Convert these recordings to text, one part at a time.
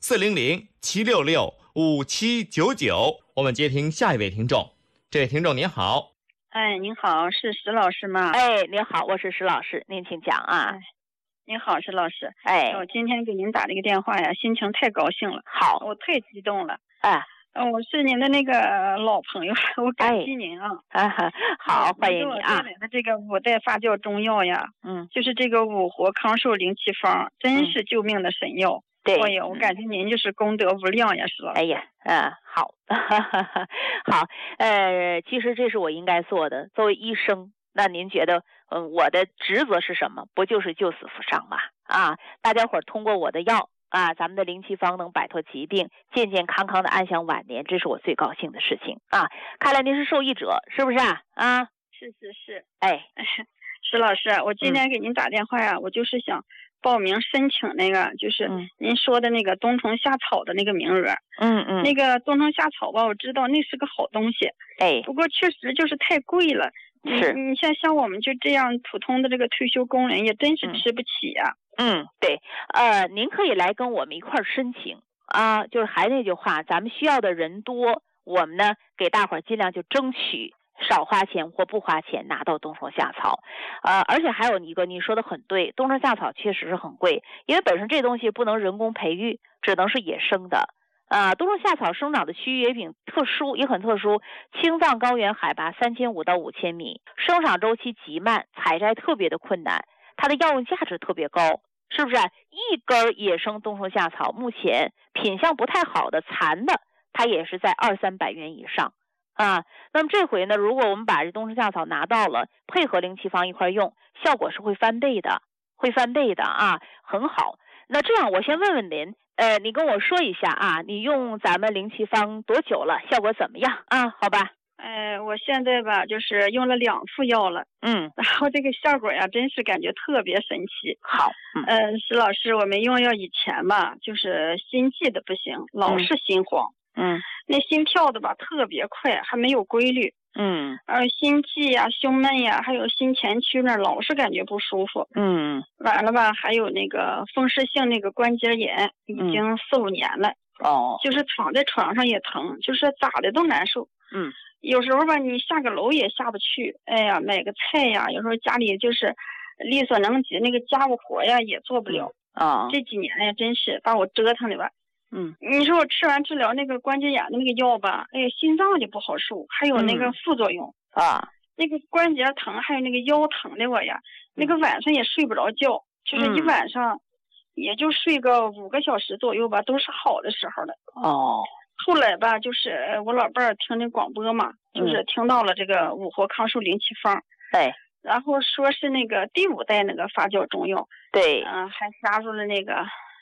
400-766-5799。我们接听下一位听众。这位听众您好。 哎，您好，是石老师吗？ 哎，您好，我是石老师，您请讲啊。 您好，石老师。 哎， 我今天给您打这个电话呀，心情太高兴了。 好， 我太激动了。 哎， 我是您的那个老朋友，我感激您啊。 好，欢迎你啊。 带来的这个5代发酵中药呀，就是这个五活康寿灵气方，真是救命的神药。 对， 哎呀，我感觉您就是功德无量呀，石老师。 哎呀，好，好，其实这是我应该做的。作为医生，那您觉得，我的职责是什么？不就是救死扶伤吗？啊，大家伙儿通过我的药啊，咱们的灵气方能摆脱疾病，健健康康的安享晚年，这是我最高兴的事情啊！看来您是受益者，是不是啊？啊， 是。 哎， 石老师，我今天给您打电话呀，我就是想报名申请那个，就是您说的那个冬虫夏草的那个名额。那个冬虫夏草吧，我知道那是个好东西。 哎， 不过确实就是太贵了。 是， 你像我们就这样普通的这个退休工人，也真是吃不起呀。 对，您可以来跟我们一块儿申请啊，就是还那句话，咱们需要的人多，我们呢给大伙儿尽量就争取少花钱或不花钱拿到冬虫夏草，而且还有一个你说的很对，冬虫夏草确实是很贵，因为本身这东西不能人工培育，只能是野生的。冬虫夏草生长的区域也很特殊，青藏高原海拔3500到5000米，生长周期极慢，采摘特别的困难，它的药用价值特别高，是不是？一根野生冬虫夏草目前品相不太好的残的，它也是在200-300元以上啊。那么这回呢，如果我们把这冬虫夏草拿到了，配合灵气方一块用，效果是会翻倍的啊，很好。那这样我先问问您，你跟我说一下啊，你用咱们灵气方多久了？效果怎么样啊？好吧。 我现在吧，就是用了2副药了，然后这个效果呀，真是感觉特别神奇。 好， 石老师，我们用药以前吧，就是心悸的不行，老是心慌，那心跳的吧特别快，还没有规律，心悸呀、胸闷呀，还有心前区那老是感觉不舒服，完了吧，还有那个风湿性那个关节炎，已经4-5年了，就是躺在床上也疼，就是咋的都难受，有时候吧，你下个楼也下不去，哎呀，买个菜呀，有时候家里就是力所能及，那个家务活呀也做不了。这几年呀，真是把我折腾的吧。你说我吃完治疗那个关节炎的那个药吧，哎呀，心脏就不好受，还有那个副作用那个关节疼，还有那个腰疼的我呀，那个晚上也睡不着觉，就是一晚上也就睡个5个小时左右吧，都是好的时候了。后来吧，就是我老伴儿听那广播嘛，就是听到了这个五活康寿灵气方，然后说是那个第5代那个发酵中药， 对， 还加入了那个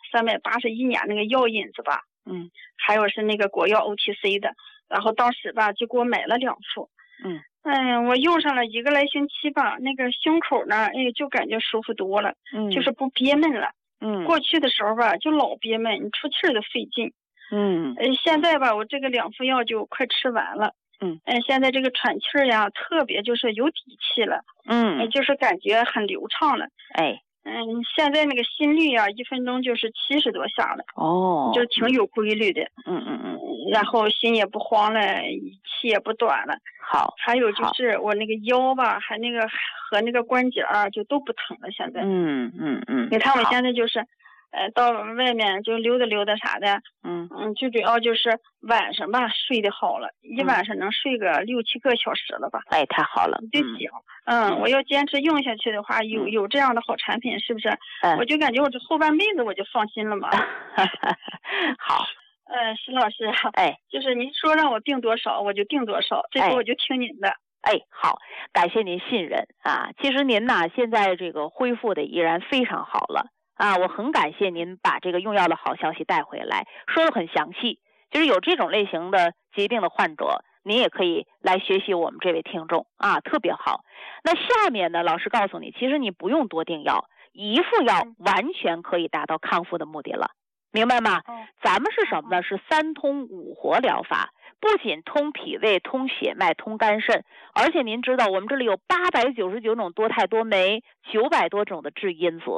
381年那个药引子吧，还有是那个国药 OTC 的，然后当时吧就给我买了2副，我用上了1个来星期吧，那个胸口呢，哎，就感觉舒服多了，就是不憋闷了，过去的时候吧就老憋闷，你出气儿都费劲。现在吧，我这个2副药就快吃完了。现在这个喘气儿呀，特别就是有底气了。就是感觉很流畅了。现在那个心率呀，1分钟就是70多下了。就挺有规律的。然后心也不慌了，气也不短了。 好。 还有就是我那个腰吧，还那个和那个关节啊，就都不疼了。现在。你看我现在就是。到外面就溜达溜达啥的，最主要就是晚上吧睡得好了，一晚上能睡个6-7个小时了吧？ 哎，太好了。 就想，我要坚持用下去的话，有这样的好产品，是不是？我就感觉我这后半辈子我就放心了嘛。 好。 石老师，就是您说让我定多少，我就定多少，这次我就听您的。 好，感谢您信任啊。其实您呢，现在这个恢复的依然非常好了。我很感谢您把这个用药的好消息带回来，说得很详细。就是有这种类型的疾病的患者，您也可以来学习我们这位听众啊，特别好。那下面呢，老师告诉你，其实你不用多订药，1副药完全可以达到康复的目的了，明白吗？咱们是什么呢？是3通5活疗法，不仅通脾胃、通血脉、通肝肾，而且您知道我们这里有899种多肽多酶，900多种的致因子。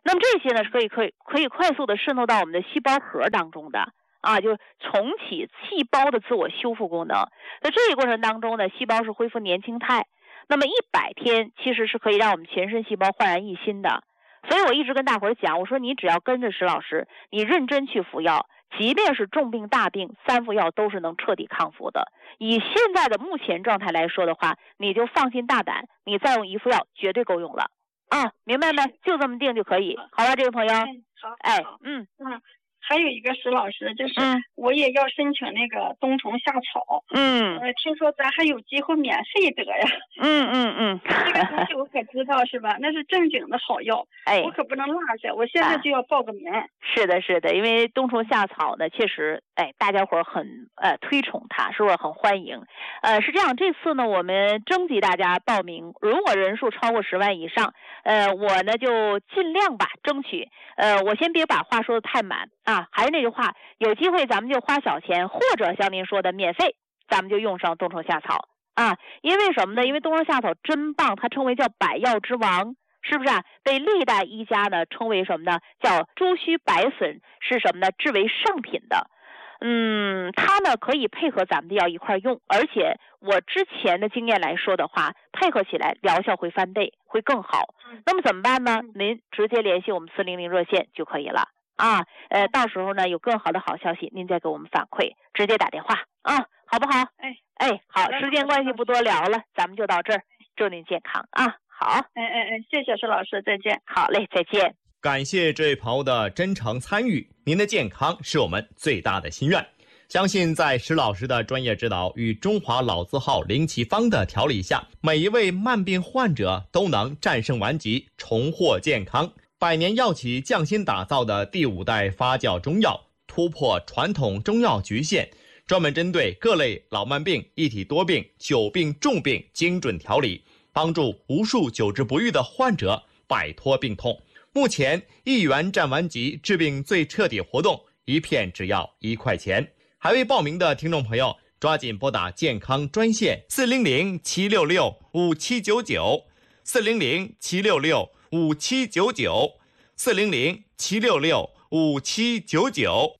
那么这些呢是可以快速的渗透到我们的细胞核当中的啊，就重启细胞的自我修复功能。在这个过程当中呢，细胞是恢复年轻态。那么100天其实是可以让我们全身细胞焕然一新的。所以我一直跟大伙儿讲，我说你只要跟着石老师，你认真去服药，即便是重病大病，3副药都是能彻底康复的。以现在的目前状态来说的话，你就放心大胆，你再用1副药绝对够用了啊，明白没？就这么定就可以，好吧，这位朋友。 好， 哎， 还有一个石老师，就是我也要申请那个冬虫夏草。听说咱还有机会免费得呀。这个东西我可知道是吧？那是正经的好药，我可不能落下。我现在就要报个名。 是的，因为冬虫夏草呢，确实，大家伙很推崇它，是不是很欢迎？是这样，这次呢，我们征集大家报名，如果人数超过10万以上，我呢就尽量吧，争取。我先别把话说的太满啊，还是那句话，有机会咱们就花小钱，或者像您说的免费，咱们就用上冬虫夏草啊。因为什么呢？因为冬虫夏草真棒，它称为叫百药之王，是不是啊？被历代医家呢称为什么呢？叫猪须白笋，是什么呢？制为上品的。它呢可以配合咱们的药一块用，而且我之前的经验来说的话，配合起来疗效会翻倍，会更好。那么怎么办呢？您直接联系我们400热线就可以了啊。到时候呢有更好的好消息，您再给我们反馈，直接打电话啊，好不好？好，时间关系不多聊了，咱们就到这儿，祝您健康啊。好， 谢谢石老师，再见。 好嘞，再见。 感谢这位朋友的真诚参与，您的健康是我们最大的心愿。相信在石老师的专业指导与中华老字号灵奇方的调理下，每一位慢病患者都能战胜顽疾，重获健康。百年药企匠心打造的第5代发酵中药，突破传统中药局限，专门针对各类老慢病、一体多病、久病重病精准调理，帮助无数久治不愈的患者摆脱病痛。目前1元战顽疾治病最彻底活动，1片只要1块钱。还未报名的听众朋友，抓紧拨打健康专线400-766-5799 400-766-5799 400-766-5799。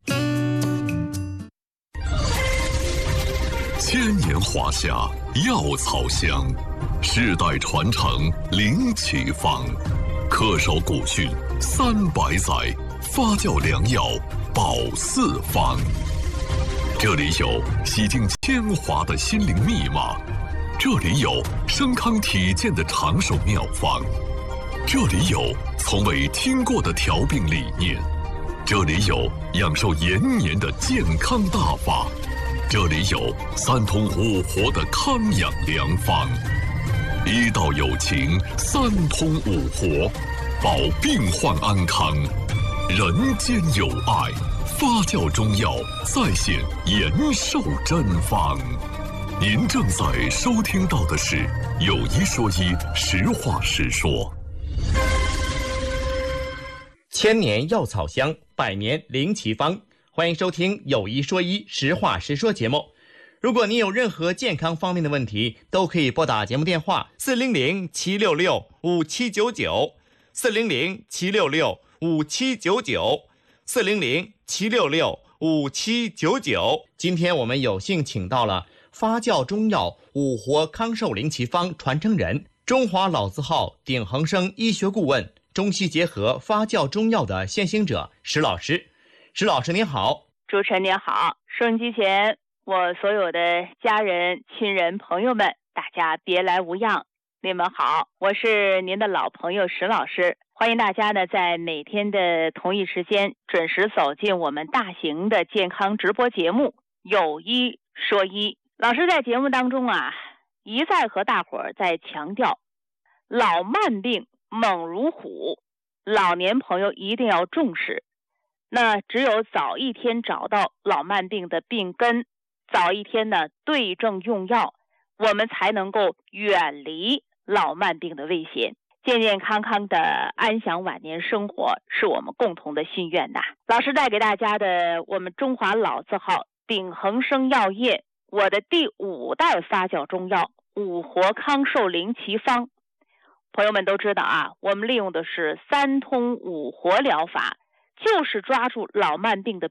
千年华夏药草香，世代传承灵奇方，恪守古训300载，发酵良药保4方。这里有洗净铅华的心灵密码，这里有升康体健的长寿妙方，这里有从未听过的调病理念，这里有养寿延年的健康大法，这里有3通5活的康养良方。医道有情，3通5活，保病患安康，人间有爱。发酵中药再现延寿真方。您正在收听到的是有一说一，实话实说。 千年药草香，百年灵奇方，欢迎收听有一说一，实话实说节目。如果您有任何健康方面的问题，都可以拨打节目电话400-766-5799 400-766-5799 400-766-5799。今天我们有幸请到了发酵中药5活康寿灵奇方传承人，中华老字号鼎恒生医学顾问，中西结合发酵中药的先行者石老师。石老师您好。 主持人您好，收音机前我所有的家人、亲人、朋友们，大家别来无恙，你们好，我是您的老朋友石老师。欢迎大家呢，在每天的同一时间准时走进我们大型的健康直播节目有一说一。老师在节目当中啊，一再和大伙儿在强调，老慢病猛如虎，老年朋友一定要重视。那只有早一天找到老慢病的病根，早一天呢对症用药，我们才能够远离老慢病的危险，健健康康的安享晚年生活，是我们共同的心愿呐。老师带给大家的我们中华老字号鼎恒生药业我的第5代发酵中药5活康寿灵奇方朋友们都知道啊，我们利用的是3通5活疗法，就是抓住老慢病的